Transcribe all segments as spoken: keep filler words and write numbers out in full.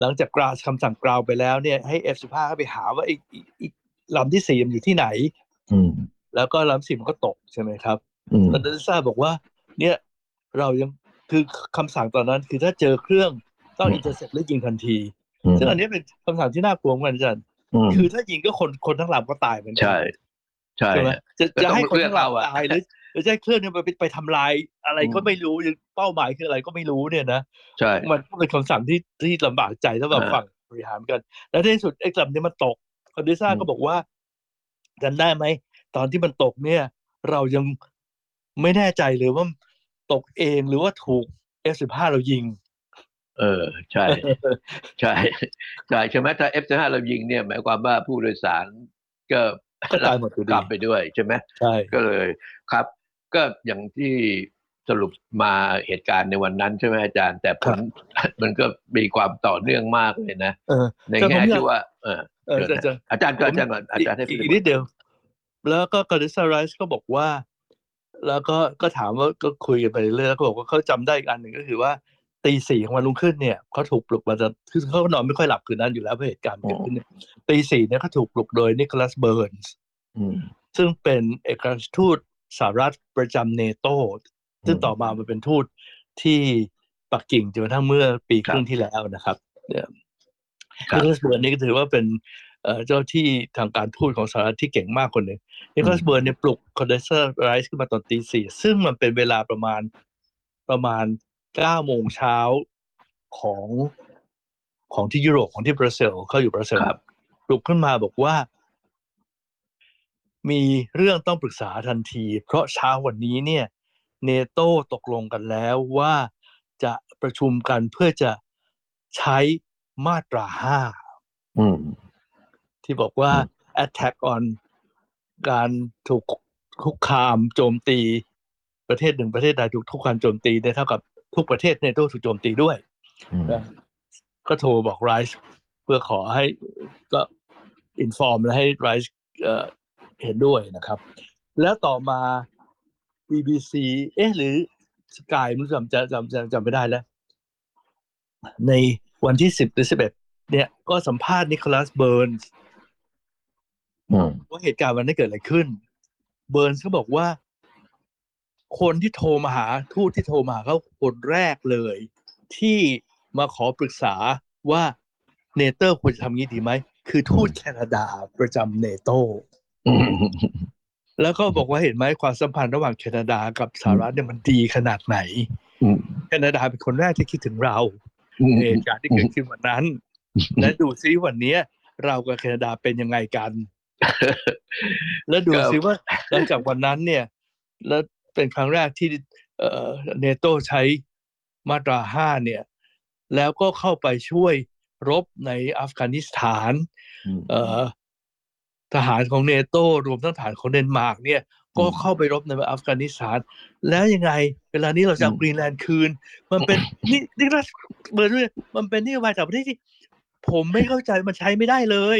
หลังจากกราวคำสั่งกราวไปแล้วเนี่ยให้ เอฟ สิบห้า เข้าไปหาว่าอีกอีกอีกลำที่สี่มันอยู่ที่ไหนอืมแล้วก็ลำสี่มันก็ตกใช่ไหมครับอืมแล้วนาซาบอกว่าเนี่ยเรายังคือคำสั่งตอนนั้นคือถ้าเจอเครื่องต้องอินเตอร์เซ็ปต์และยิงทันทีอืมซึ่งอันนี้เป็นคำสั่งที่น่ากลัวเหมือนกันอาจารย์อืมคือถ้ายิงก็คนคนทั้งลำก็ตายเหมือนกัใช่นใช่ใช่ไหมจะก็ต้องจะให้คนเลือกเอาอะทั้งลำตายหรือหรือจะให้เครื่องนี้ไปไปไปทำลายอะไรอืมก็ไม่รู้เป้าหมายคืออะไรก็ไม่รู้เนี่ยนะใช่มันก็เป็นคำสั่งที่ที่ลำบากใจสำหรับฝั่งอ่าบริหารกันแล้วในที่สุดไอ้ลำนี้มันตกคอนดิซ่าอืมก็บอกว่าจำได้ไหมตอนที่มันตกเนี่ยเรายังไม่แน่ใจเลยว่าตกเองหรือว่าถูก เอฟ สิบห้า เรายิงเออใช่ใช่ใช่ใช่ไหมถ้า เอฟ สิบห้า เรายิงเนี่ยหมายความว่าผู้โดยสารก็ก็รับตายหมดอยู่ดีกรรมไปด้วยใช่ไหมใช่ก็เลยครับก็อย่างที่สรุปมาเหตุการณ์ในวันนั้นใช่ไหมอาจารย์แต่ผลครับมันก็มีความต่อเนื่องมากเลยนะเออในแง่แต่ผมอยากที่ว่าเออเออเชิญนะจะจะอาจารย์ก็ผมอาจารย์ก่อนอาอีกจารย์ให้อีพูดก่อนกนิดเดียวแล้วก็กอริซาไรส์ก็บอกว่าแล้วก็ก็ถามว่าก็คุยกันไปเรื่อยแล้วก็บอกว่าเขาจำได้อีกอันหนึ่งก็คือว่าตีสี่ของวันรุ่งขึ้นเนี่ยเขาถูกปลุกมาจากคือเขาก็นอนไม่ค่อยหลับคืนนั้นอยู่แล้วเพราะเหตุการณ์มันอืมเกิดขึ้นเนี่ยตีสี่เนี่ยเขาถูกปลุกโดยนิโคลัสเบิร์นส์อืมซึ่งเป็นเอกอัครราชทูตสหรัฐประจำเนโตซึ่งอืมต่อมามันเป็นทูตที่ปักกิ่งจนกระทั่งเมื่อปีคครับรึ่งที่แล้วนะครับเนี่ยครับนิโคลัสเบิร์นนี่ก็ถือว่าเป็นเอ่อเจ้าที่ทางการทูตของสหรัฐที่เก่งมากคนหนึ่งนิอืมโคลัสเบิร์นเนี่ยปลุกคอนเดนเซอร์ไรส์ขึ้นมาตอนตีสี่ซึ่งมันเป็นเวลาประมาณประมาณเก้าโมงเช้าของของที่ยุโรปของที่บรัสเซลส์เขาอยู่บรัสเซลส์ครับปลุกขึ้นมาบอกว่า มีเรื่องต้องปรึกษาทันทีเพราะเช้าวันนี้เนี่ยเนโต้ตกลงกันแล้วว่าจะประชุมกันเพื่อจะใช้มาตราห้าอืมที่บอกว่าอืม attack on การถูกคุกคามโจมตีประเทศหนึ่งประเทศใดถูกคุกคามโจมตีได้เท่ากับทุกประเทศเนโต้ถูกโจมตีด้วยอืมนะก็โทรบอกไรซ์เพื่อขอให้ก็อินฟอร์มและให้ไรซ์เห็นด้วยนะครับ แล้วต่อมา บี บี ซี เอ๊ะหรือสกายมันจำจะจำจำจำไม่ได้แล้ว ในวันที่สิบหรือสิบเอ็ดเนี่ยก็สัมภาษณ์นิโคลัสเบิร์นส์อืมว่าเหตุการณ์วันนั้นเกิดอะไรขึ้น เบิร์นส์ก็บอกว่าคนที่โทรมาหาทูตที่โทรมาหาเขาคนแรกเลย ที่มาขอปรึกษาว่าเนเตอร์ควรจะทำงี้ดีไหม คือทูตแคนาดาประจำเนโตอืมแล้วก็บอกว่าเห็นไหมความสัมพันธ์ระหว่างแคนาดากับสหรัฐเนี่ยมันดีขนาดไหนอืมแคนาดาเป็นคนแรกที่คิดถึงเราอืมในเหตุการณ์ที่อืมเกิดขึ้นวันนั้นและดูซิวันนี้เรากับแคนาดาเป็นยังไงกัน แล้วดูก็ซิว่าหลังจากวันนั้นเนี่ยแล้วเป็นครั้งแรกที่เอ่อเนโตใช้มาตราห้าเนี่ยแล้วก็เข้าไปช่วยรบในอัฟกานิสถานอืมเอ่อทหารของเนโตรวมทั้งทหารของเดนมาร์กเนี่ยก็อืมเข้าไปรบในอัฟกานิสถานแล้วยังไงเวลานี้เราจะเอากรีนแลนด์คืนมันเป็นนี่นี่รัฐเบิร์ดด้วยมันเป็นนโยบายต่างประเทศที่ผมไม่เข้าใจมันใช้ไม่ได้เลย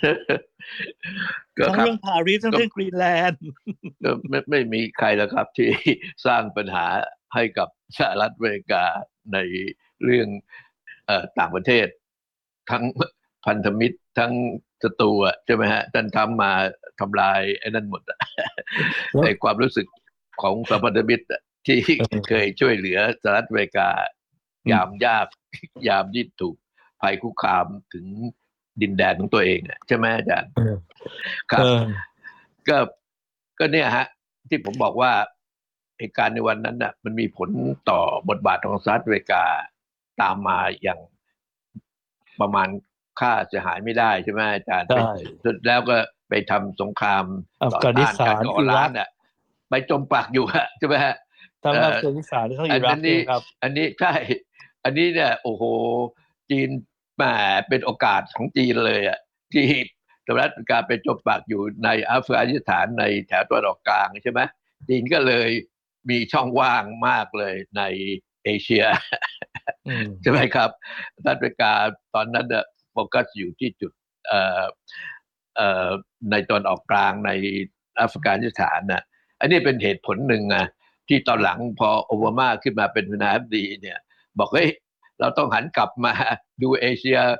ก็ครับทั้งเรื่องทาริฟทั้งก็เรื่องกรีนแลนด์ก็ไม่ไม่มีใครแล้วครับที่สร้างปัญหาให้กับสหรัฐอเมริกาในเรื่องเอ่อต่างประเทศทั้งพันธมิตรทั้งศัตรูอะใช่ไหมฮะท่านทำมาทำลายไอ้นั่นหมดอะแล้วไอ้ความรู้สึกของสัมพันธมิตรอะที่เคยช่วยเหลือสหรัฐอเมริกาอืมยามยากยามที่ถูกภัยคุกคามถึงดินแดนของตัวเองอะใช่ไหมอาจารย์เออคเอรับอก็ก็เนี่ยฮะที่ผมบอกว่าเหตุการณ์ในวันนั้นน่ะมันมีผลต่อบทบาทของสหรัฐอเมริกาตามมาอย่างประมาณค่าเสียหายไม่ได้ใช่ไหมอาจารย์ใช่ไปสุดแล้วก็ไปทำสงครามอัฟต่อกานิต้านการสถานก่อร้าอิรักนน่ะไปจมปักอยู่อะใช่ไหมฮะทั้งเอ่ออัฟกานิสถานทั้งอันอิรักใช่ไหนี้มครับอันนี้ใช่อันนี้เนี่ยโอ้โหจีนแหมเป็นโอกาสของจีนเลยอ่ะที่สหรัฐอเมริกาไปจมปักอยู่ในอัฟกานิสถานในแถวตะวันออกกลางใช่ไหมจีนก็เลยมีช่องว่างมากเลยในเอเชียอืมใช่ไหมครับสหรัฐอเมริกาตอนนั้นเนี่ยโฟกัสอยู่ที่จุดเอ่อเอ่อในตอนออกกลางในอัฟกานิสถานน่ะอันนี้เป็นเหตุผลหนึ่งนะที่ตอนหลังพอโอบามาขึ้นมาเป็นประธานาธิบดีเนี่ยบอกเฮ้ยเราต้องหันกลับมาดูเอเชีย